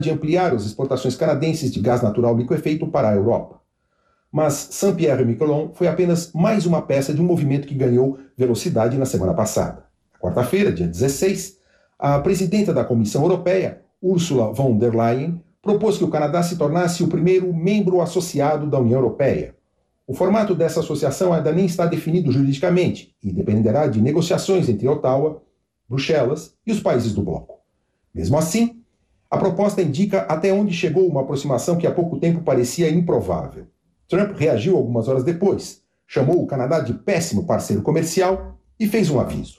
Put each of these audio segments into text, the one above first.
de ampliar as exportações canadenses de gás natural liquefeito para a Europa. Mas Saint-Pierre-et-Miquelon foi apenas mais uma peça de um movimento que ganhou velocidade na semana passada. Na quarta-feira, dia 16, a presidenta da Comissão Europeia, Ursula von der Leyen, propôs que o Canadá se tornasse o primeiro membro associado da União Europeia. O formato dessa associação ainda nem está definido juridicamente e dependerá de negociações entre Ottawa, Bruxelas e os países do bloco. Mesmo assim, a proposta indica até onde chegou uma aproximação que há pouco tempo parecia improvável. Trump reagiu algumas horas depois, chamou o Canadá de péssimo parceiro comercial e fez um aviso.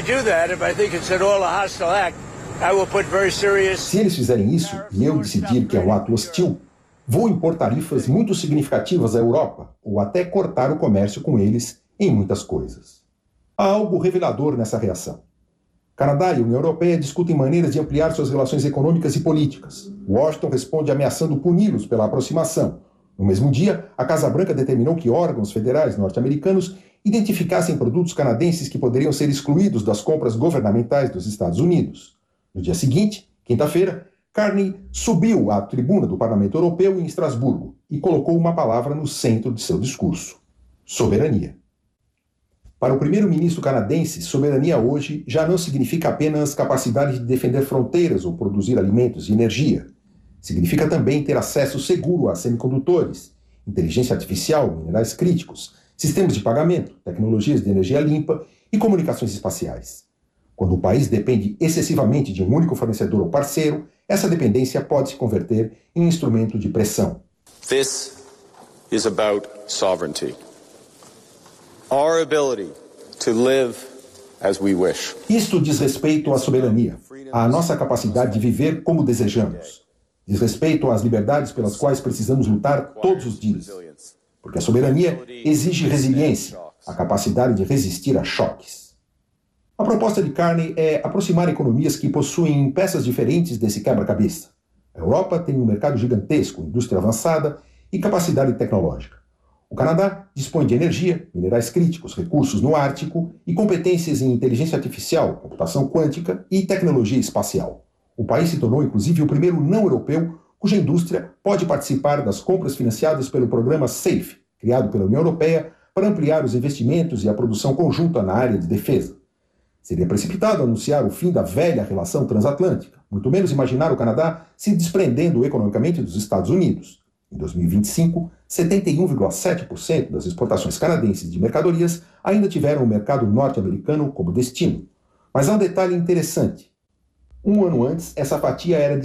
Se eles fizerem isso e eu decidir que é um ato hostil, vou impor tarifas muito significativas à Europa ou até cortar o comércio com eles em muitas coisas. Há algo revelador nessa reação. Canadá e União Europeia discutem maneiras de ampliar suas relações econômicas e políticas. Washington responde ameaçando puni-los pela aproximação. No mesmo dia, a Casa Branca determinou que órgãos federais norte-americanos identificassem produtos canadenses que poderiam ser excluídos das compras governamentais dos Estados Unidos. No dia seguinte, quinta-feira, Carney subiu à tribuna do Parlamento Europeu em Estrasburgo e colocou uma palavra no centro de seu discurso: soberania. Para o primeiro-ministro canadense, soberania hoje já não significa apenas capacidade de defender fronteiras ou produzir alimentos e energia. Significa também ter acesso seguro a semicondutores, inteligência artificial, minerais críticos, sistemas de pagamento, tecnologias de energia limpa e comunicações espaciais. Quando o país depende excessivamente de um único fornecedor ou parceiro, essa dependência pode se converter em instrumento de pressão. This is about sovereignty. Our ability to live as we wish. Isto diz respeito à soberania, à nossa capacidade de viver como desejamos. Diz respeito às liberdades pelas quais precisamos lutar todos os dias. Porque a soberania exige resiliência, a capacidade de resistir a choques. A proposta de Carney é aproximar economias que possuem peças diferentes desse quebra-cabeça. A Europa tem um mercado gigantesco, indústria avançada e capacidade tecnológica. O Canadá dispõe de energia, minerais críticos, recursos no Ártico e competências em inteligência artificial, computação quântica e tecnologia espacial. O país se tornou, inclusive, o primeiro não-europeu cuja indústria pode participar das compras financiadas pelo programa SAFE, criado pela União Europeia para ampliar os investimentos e a produção conjunta na área de defesa. Seria precipitado anunciar o fim da velha relação transatlântica, muito menos imaginar o Canadá se desprendendo economicamente dos Estados Unidos. Em 2025, 71,7% das exportações canadenses de mercadorias ainda tiveram o mercado norte-americano como destino. Mas há um detalhe interessante. Um ano antes, essa fatia era de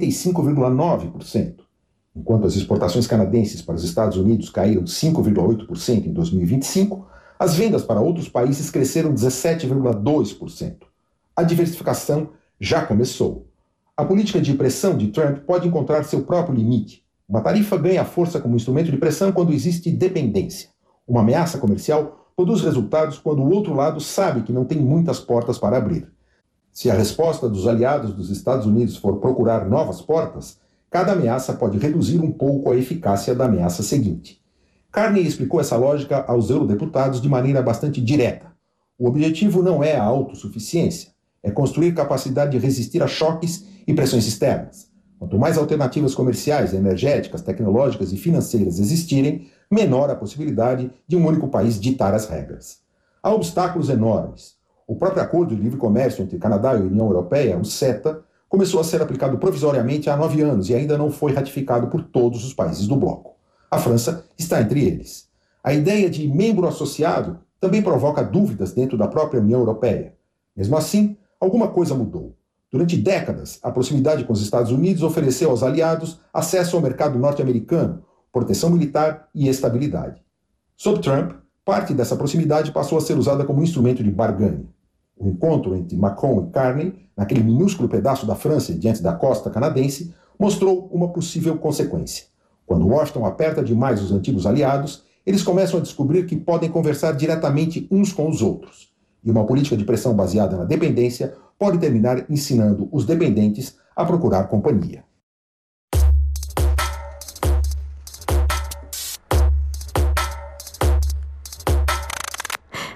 75,9%. Enquanto as exportações canadenses para os Estados Unidos caíram 5,8% em 2025, as vendas para outros países cresceram 17,2%. A diversificação já começou. A política de pressão de Trump pode encontrar seu próprio limite. Uma tarifa ganha força como instrumento de pressão quando existe dependência. Uma ameaça comercial produz resultados quando o outro lado sabe que não tem muitas portas para abrir. Se a resposta dos aliados dos Estados Unidos for procurar novas portas, cada ameaça pode reduzir um pouco a eficácia da ameaça seguinte. Carney explicou essa lógica aos eurodeputados de maneira bastante direta. O objetivo não é a autossuficiência, é construir capacidade de resistir a choques e pressões externas. Quanto mais alternativas comerciais, energéticas, tecnológicas e financeiras existirem, menor a possibilidade de um único país ditar as regras. Há obstáculos enormes. O próprio Acordo de Livre Comércio entre Canadá e a União Europeia, o CETA, começou a ser aplicado provisoriamente há 9 anos e ainda não foi ratificado por todos os países do bloco. A França está entre eles. A ideia de membro associado também provoca dúvidas dentro da própria União Europeia. Mesmo assim, alguma coisa mudou. Durante décadas, a proximidade com os Estados Unidos ofereceu aos aliados acesso ao mercado norte-americano, proteção militar e estabilidade. Sob Trump, parte dessa proximidade passou a ser usada como instrumento de barganha. O encontro entre Macron e Carney, naquele minúsculo pedaço da França diante da costa canadense, mostrou uma possível consequência. Quando Washington aperta demais os antigos aliados, eles começam a descobrir que podem conversar diretamente uns com os outros. E uma política de pressão baseada na dependência pode terminar ensinando os dependentes a procurar companhia.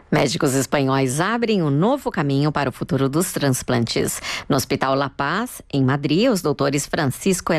Médicos espanhóis abrem um novo caminho para o futuro dos transplantes. No Hospital La Paz, em Madrid, os doutores Francisco